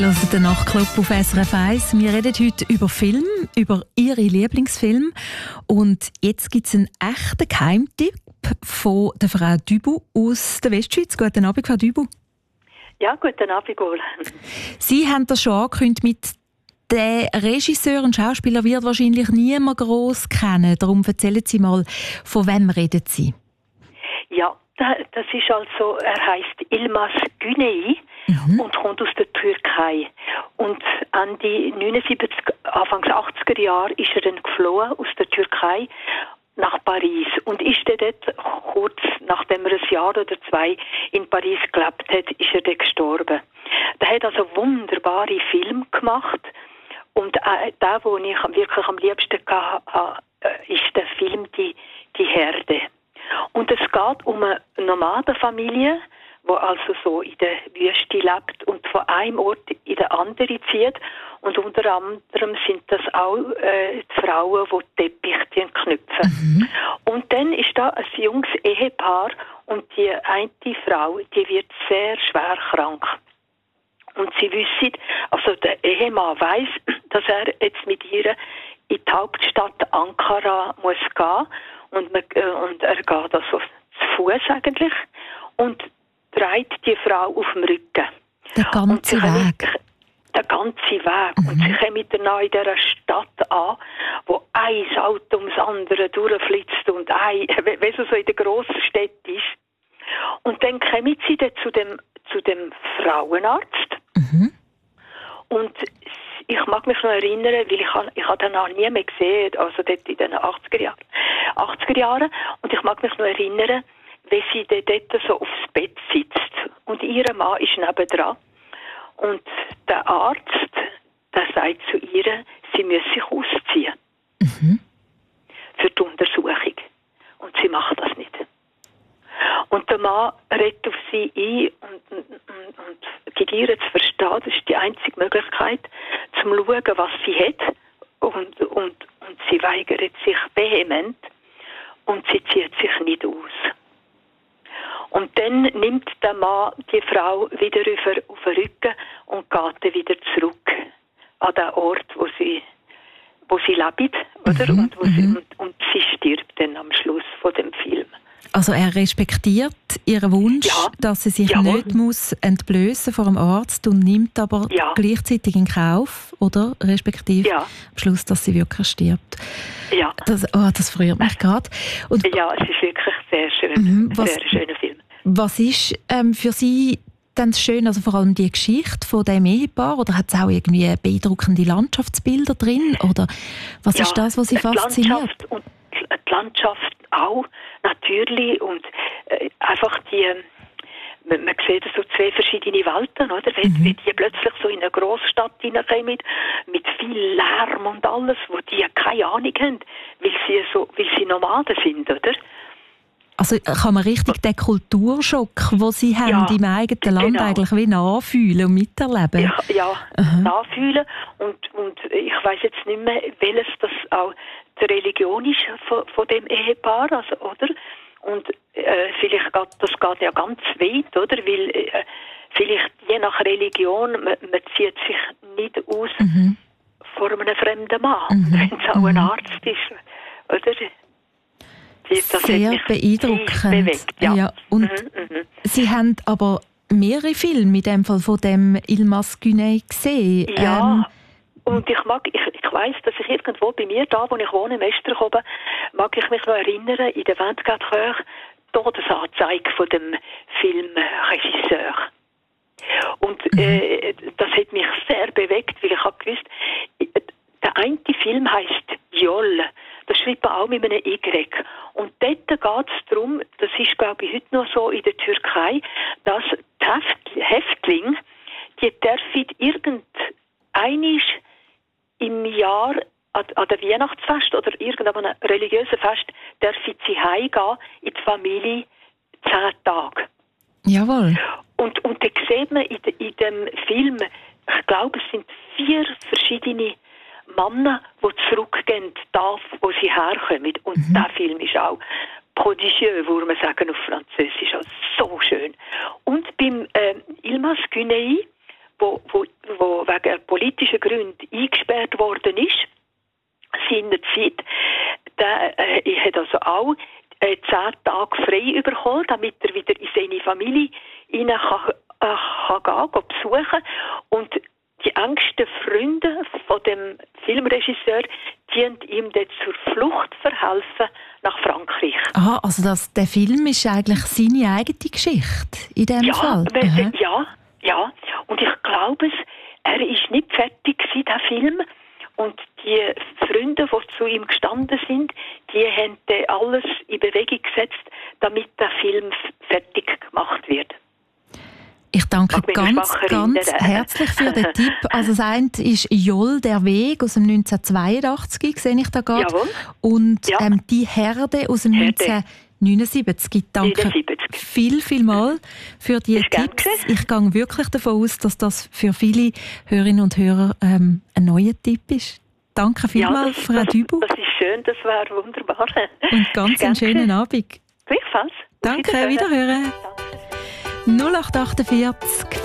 Hört den Nachtclub auf SRF 1. Wir reden heute über Film, über Ihre Lieblingsfilme. Und jetzt gibt es einen echten Geheimtipp von der Frau Dübu aus der Westschweiz. Guten Abend, Frau Dübu. Ja, guten Abend, Gol. Sie haben das schon angekündigt mit den Regisseur und Schauspieler wird wahrscheinlich niemand gross kennen. Darum erzählen Sie mal, von wem reden Sie? Ja, das ist also, er heisst Yilmaz Güney und kommt aus der Türkei. Und Ende 79, Anfang 80er Jahre ist er dann geflohen aus der Türkei nach Paris und ist dann dort, kurz nachdem er ein Jahr oder zwei in Paris gelebt hat, ist er dann gestorben. Der hat also wunderbare Filme gemacht und der, den ich wirklich am liebsten hatte, ist der Film «Die Herde». Und es geht um eine Nomadenfamilie, die also so in der Wüste lebt und von einem Ort in den anderen zieht. Und unter anderem sind das auch die Frauen, die Teppiche knüpfen. Und dann ist da ein junges Ehepaar und die eine Frau, die wird sehr schwer krank. Und sie wissen, also der Ehemann weiss, dass er jetzt mit ihr in die Hauptstadt Ankara muss gehen. Und er geht also zu Fuß eigentlich und trägt die Frau auf dem Rücken. Der ganze Weg? Der ganze Weg. Und sie kommen dann in dieser Stadt an, wo ein Auto ums andere durchflitzt und wie es so in der grossen Stadt ist. Und dann kommen sie dann zu dem Frauenarzt. Und ich mag mich noch erinnern, weil ich habe den noch nie mehr gesehen, also dort in den 80er Jahren. Und ich mag mich noch erinnern, wie sie dort so aufs Bett sitzt. Und ihr Mann ist nebendran. Und der Arzt, der sagt zu ihr, sie müsse sich ausziehen. Für die Untersuchung. Und sie macht das nicht. Und der Mann redet auf sie ein und gibt ihr zu verstehen, das ist die einzige Möglichkeit, zum schauen, was sie hat. Und sie weigert sich vehement und sie zieht sich nicht aus. Und dann nimmt der Mann die Frau wieder auf den Rücken und geht dann wieder zurück an den Ort, wo sie lebt, oder? Und sie stirbt dann am Schluss von dem Film. Also er respektiert ihren Wunsch, dass sie sich nicht muss entblößen vor dem Arzt und nimmt aber gleichzeitig in Kauf, oder? Respektive am Schluss, dass sie wirklich stirbt. Ja. Das freut mich gerade. Ja, es ist wirklich sehr schön. Sehr schöner Film. Was ist für Sie dann schön, also vor allem die Geschichte von dem Ehepaar, oder hat es auch irgendwie beeindruckende Landschaftsbilder drin? Oder was ist das, was Sie fasziniert? Die Landschaft auch, natürlich. Und einfach man sieht so zwei verschiedene Welten, oder? Wenn die plötzlich so in eine Grossstadt hineinkommen, mit viel Lärm und alles, wo die keine Ahnung haben, weil sie Nomaden sind, oder? Also kann man richtig den Kulturschock, den Sie haben im eigenen Land eigentlich wie nachfühlen und miterleben? Ja, nachfühlen. Und ich weiss jetzt nicht mehr, welches das auch die Religion ist von dem Ehepaar, also, oder? Und vielleicht das geht ja ganz weit, oder? Weil vielleicht je nach Religion, man zieht sich nicht aus vor einem fremden Mann, wenn es auch ein Arzt ist, oder? Das sehr beeindruckend. Bewegt, ja. Und Sie haben aber mehrere Filme in dem Fall von dem Yilmaz Güney gesehen. Ja. Und ich weiss, dass ich irgendwo bei mir, da wo ich wohne, im Esterhoben, mag ich mich noch erinnern, in der 24 Heures, Todesanzeige von dem Filmregisseur. Und das hat mich sehr bewegt, weil ich habe gewusst, der eine Film heisst Jol. Das schreibt man auch mit einem Y. Und dort geht es darum, das ist glaube ich heute noch so in der Türkei, dass die Häftlinge, die dürfen irgendeinisch im Jahr an der Weihnachtsfest oder irgendeinem religiösen Fest dürfen sie heimgehen in die Familie 10 Tage. Jawohl. Und dann sieht man in dem Film, ich glaube es sind 4 verschiedene Männer, die zurückgehen, da wo sie herkommen. Und der Film ist auch prodigieux, würde man sagen auf Französisch. Also so schön. Und beim Yilmaz Güney, wo wegen politischen Gründen eingesperrt worden ist, seinerzeit, der hat also auch 10 Tage frei bekommen, damit er wieder in seine Familie hinein kann besuchen. Und die engsten Freunde von dem Filmregisseur, die ihm dann zur Flucht verhelfen nach Frankreich. Aha, also der Film ist eigentlich seine eigene Geschichte in diesem Fall? Ja. Und ich glaube es, er ist nicht fertig gewesen, der Film. Und die Freunde, die zu ihm gestanden sind, die haben dann alles in Bewegung gesetzt, damit der Film fertig gemacht wird. Ich danke ganz herzlich für den Tipp. Also das eine ist «Jol, der Weg» aus dem 1982, sehe ich da gerade. Jawohl. Und «Die Herde» aus dem 1979. Danke viel mal für die Tipps. Ich gehe wirklich davon aus, dass das für viele Hörerinnen und Hörer ein neuer Tipp ist. Danke vielmals, Frau Dübu. Das ist schön, das war wunderbar. Und ganz einen schönen Abend. Gleichfalls. Danke, wiederhören. 0848